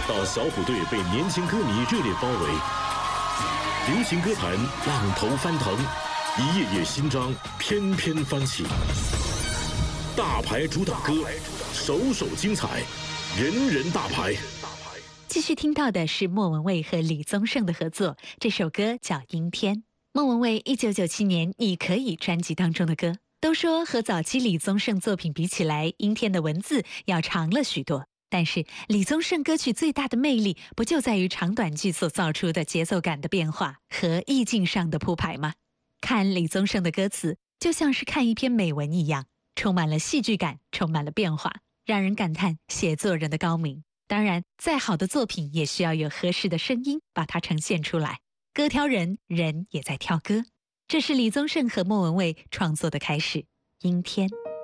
到小虎队被年轻歌迷热烈包围，流行歌坛浪头翻腾，一页页新章翩翩翻起。大牌主打歌，首首精彩，人人大牌。 继续听到的是莫文蔚和李宗盛的合作，这首歌叫《阴天》。莫文蔚1997年《你可以》专辑当中的歌，都说和早期李宗盛作品比起来，《阴天》的文字要长了许多。但是李宗盛歌曲最大的魅力，不就在于长短句所造出的节奏感的变化和意境上的铺排吗？看李宗盛的歌词，就像是看一篇美文一样，充满了戏剧感，充满了变化，让人感叹写作人的高明。当然，再好的作品也需要有合适的声音把它呈现出来。歌挑人，人也在挑歌。这是李宗盛和莫文蔚创作的开始，《阴天》。